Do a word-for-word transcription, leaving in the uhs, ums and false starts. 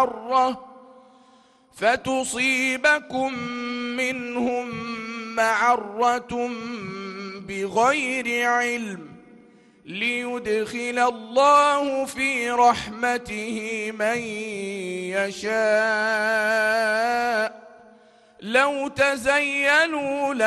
معرة فتصيبكم منهم معرة بغير علم ليدخل الله في رحمته من يشاء لو تزيلوا